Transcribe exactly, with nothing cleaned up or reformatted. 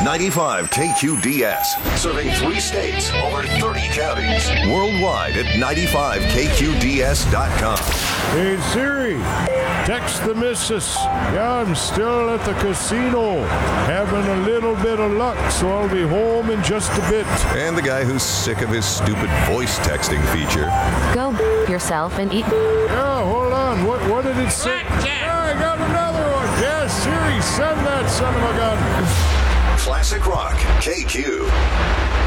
ninety-five K Q D S. Serving three states, over thirty counties. Worldwide at ninety-five K Q D S dot com. Hey Siri, text the missus. Yeah, I'm still at the casino. Having a little bit of luck, so I'll be home in just a bit. And the guy who's sick of his stupid voice texting feature. Go yourself and eat. Yeah, hold on. What what did it say? Blackjack. Yeah, I got another one. Yeah, Siri, send that son of a gun. Classic Rock K Q.